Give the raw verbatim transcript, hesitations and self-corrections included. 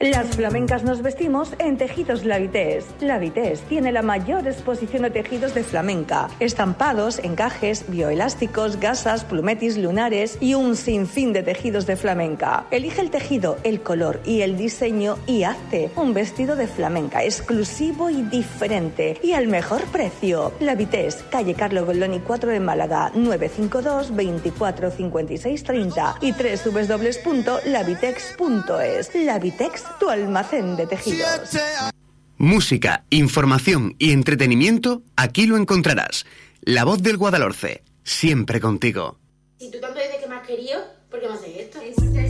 Las flamencas nos vestimos en Tejidos La Vitesse. La Vitesse tiene la mayor exposición de tejidos de flamenca, estampados, encajes, bioelásticos, gasas, plumetis, lunares y un sinfín de tejidos de flamenca. Elige el tejido, el color y el diseño y hazte un vestido de flamenca exclusivo y diferente y al mejor precio. La Vitesse, calle Carlo Golloni cuatro de Málaga, nueve cinco dos, veinticuatro cincuenta y seis treinta y doble u doble u doble u punto la vitex punto es. La Vitex, tu almacén de tejidos. Música, información y entretenimiento, aquí lo encontrarás. La Voz del Guadalhorce, siempre contigo. Si tú tanto dices que me has querido, ¿por qué me haces